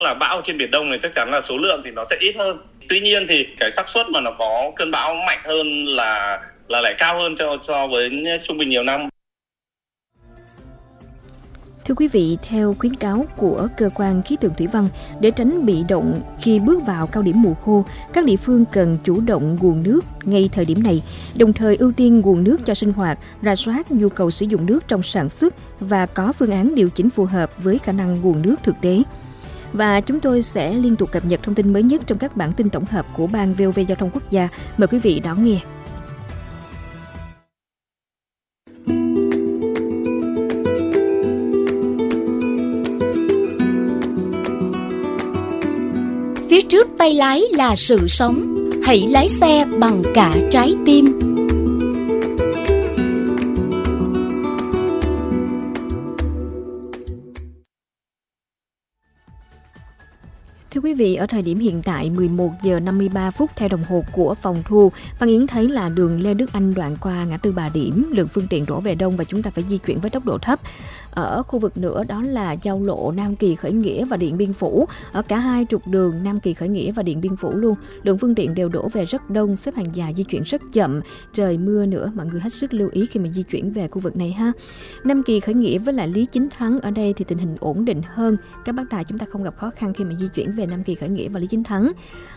là bão trên Biển Đông này chắc chắn là số lượng thì nó sẽ ít hơn. Tuy nhiên thì cái xác suất mà nó có cơn bão mạnh hơn là lại cao hơn so với trung bình nhiều năm. Thưa quý vị, theo khuyến cáo của Cơ quan Khí tượng Thủy văn, để tránh bị động khi bước vào cao điểm mùa khô, các địa phương cần chủ động nguồn nước ngay thời điểm này, đồng thời ưu tiên nguồn nước cho sinh hoạt, rà soát nhu cầu sử dụng nước trong sản xuất và có phương án điều chỉnh phù hợp với khả năng nguồn nước thực tế. Và chúng tôi sẽ liên tục cập nhật thông tin mới nhất trong các bản tin tổng hợp của Ban VOV Giao thông Quốc gia. Mời quý vị đón nghe. Phía trước tay lái là sự sống, hãy lái xe bằng cả trái tim. Thưa quý vị, ở thời điểm hiện tại 11 giờ 53 phút theo đồng hồ của phòng thu, Văn Yến thấy là đường Lê Đức Anh đoạn qua ngã tư Bà Điểm, lượng phương tiện đổ về đông và chúng ta phải di chuyển với tốc độ thấp. Ở khu vực nữa đó là giao lộ Nam Kỳ Khởi Nghĩa và Điện Biên Phủ. Ở cả hai trục đường Nam Kỳ Khởi Nghĩa và Điện Biên Phủ luôn, lượng phương tiện đều đổ về rất đông, xếp hàng dài, di chuyển rất chậm. Trời mưa nữa, mọi người hết sức lưu ý khi mà di chuyển về khu vực này ha. Nam Kỳ Khởi Nghĩa với lại Lý Chính Thắng, ở đây thì tình hình ổn định hơn. Các bác tài chúng ta không gặp khó khăn khi mà di chuyển về Nam Kỳ Khởi Nghĩa và Lý Chính Thắng.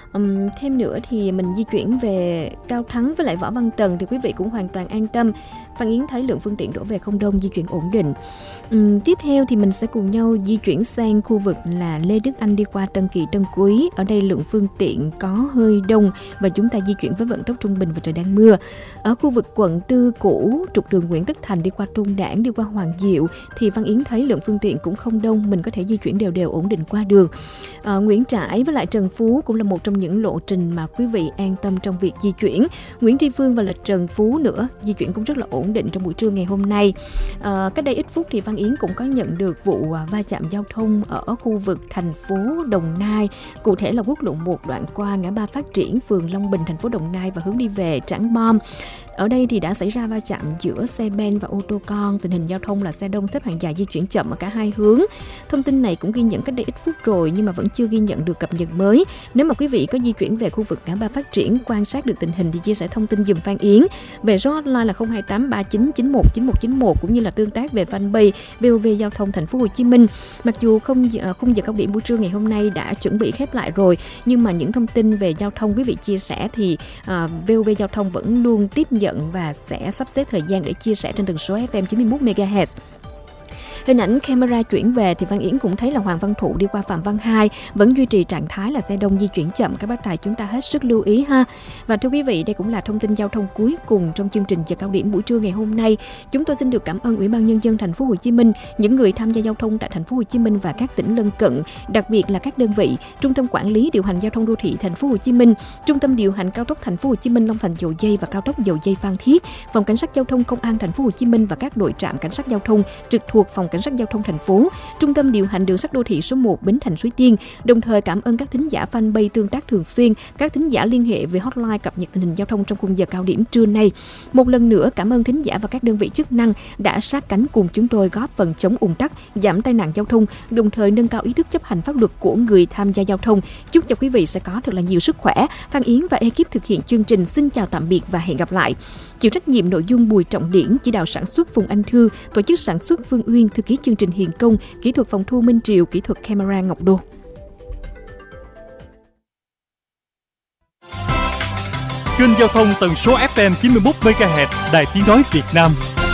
Thêm nữa thì mình di chuyển về Cao Thắng với lại Võ Văn Tần thì quý vị cũng hoàn toàn an tâm. Văn Yến thấy lượng phương tiện đổ về không đông, di chuyển ổn định. Tiếp theo thì mình sẽ cùng nhau di chuyển sang khu vực là Lê Đức Anh đi qua Tân Kỳ Tân Quý. Ở đây lượng phương tiện có hơi đông và chúng ta di chuyển với vận tốc trung bình và trời đang mưa. Ở khu vực quận Tư cũ, trục đường Nguyễn Tất Thành đi qua Tôn Đản, đi qua Hoàng Diệu thì Văn Yến thấy lượng phương tiện cũng không đông, mình có thể di chuyển đều ổn định qua đường. Nguyễn Trãi với lại Trần Phú cũng là một trong những lộ trình mà quý vị an tâm trong việc di chuyển. Nguyễn Tri Phương và là Trần Phú nữa, di chuyển cũng rất là ổn định trong buổi trưa ngày hôm nay. Cách đây ít phút thì Văn Yến cũng có nhận được vụ va chạm giao thông ở khu vực thành phố Đồng Nai, cụ thể là quốc lộ 1 đoạn qua ngã ba Phát Triển, phường Long Bình, thành phố Đồng Nai và hướng đi về Trảng Bom. Ở đây thì đã xảy ra va chạm giữa xe ben và ô tô con, tình hình giao thông là xe đông xếp hàng dài di chuyển chậm ở cả hai hướng. Thông tin này cũng ghi nhận cách đây ít phút rồi nhưng mà vẫn chưa ghi nhận được cập nhật mới. Nếu mà quý vị có di chuyển về khu vực ngã ba Phát Triển, quan sát được tình hình thì chia sẻ thông tin giùm Phan Yến về số hotline là 028 3991 9191 cũng như là tương tác về fanpage VOV Giao thông Thành phố Hồ Chí Minh. Mặc dù khung giờ cao điểm buổi trưa ngày hôm nay đã chuẩn bị khép lại rồi nhưng mà những thông tin về giao thông quý vị chia sẻ thì VOV Giao thông vẫn luôn tiếp nhận và sẽ sắp xếp thời gian để chia sẻ trên tần số FM 91 MHz. Hình ảnh camera chuyển về thì Văn Yến cũng thấy là Hoàng Văn Thụ đi qua Phạm Văn Hai vẫn duy trì trạng thái là xe đông di chuyển chậm. Các bác tài chúng ta hết sức lưu ý ha. Và thưa quý vị, đây cũng là thông tin giao thông cuối cùng trong chương trình giờ cao điểm buổi trưa ngày hôm nay. Chúng tôi xin được cảm ơn Ủy ban Nhân dân Thành phố Hồ Chí Minh, những người tham gia giao thông tại Thành phố Hồ Chí Minh và các tỉnh lân cận, đặc biệt là các đơn vị Trung tâm Quản lý điều hành giao thông đô thị Thành phố Hồ Chí Minh, Trung tâm điều hành cao tốc Thành phố Hồ Chí Minh Long Thành Dầu Giây và cao tốc Dầu Giây Phan Thiết, Phòng Cảnh sát giao thông Công an Thành phố Hồ Chí Minh và các đội trạm cảnh sát giao thông trực thuộc Phòng Cảnh sát giao thông thành phố, Trung tâm điều hành đường sắt đô thị số 1 Bến Thành Suối Tiên. Đồng thời cảm ơn các thính giả fanpage tương tác thường xuyên, các thính giả liên hệ về hotline cập nhật tình hình giao thông trong khung giờ cao điểm trưa nay. Một lần nữa cảm ơn thính giả và các đơn vị chức năng đã sát cánh cùng chúng tôi góp phần chống ùn tắc, giảm tai nạn giao thông, đồng thời nâng cao ý thức chấp hành pháp luật của người tham gia giao thông. Chúc cho quý vị sẽ có thật là nhiều sức khỏe. Phan Yến và ekip thực hiện chương trình xin chào tạm biệt và hẹn gặp lại. Chịu trách nhiệm nội dung Bùi Trọng Điển, chỉ đạo sản xuất Phùng Anh Thư, tổ chức sản xuất Phương Uyên, thư ký chương trình Hiền Công, kỹ thuật phòng thu Minh Triều, kỹ thuật camera Ngọc Đô. Kênh giao thông tần số FM 91 MHz, Đài Tiếng nói Việt Nam.